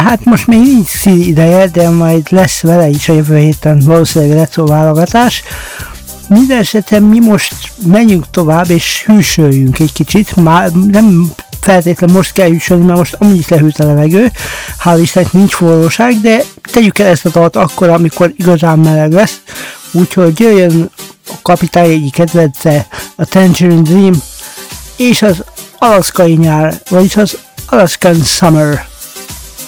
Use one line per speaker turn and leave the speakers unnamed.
hát most még nincs szín ideje, de majd lesz vele is a jövő héten valószínűleg retro válogatás. Mindenesetre mi most menjünk tovább és hűsöljünk egy kicsit, már nem feltétlenül most kell hűsölni, mert most amúgy is lehűlt a levegő, hál' Istennek nincs forróság, de tegyük el ezt a dalt akkor, amikor igazán meleg lesz, úgyhogy jöjjön a kapitány egyik kedvence, a Tangerine Dream, és az alaszkai nyár, vagyis az Alaskan Summer.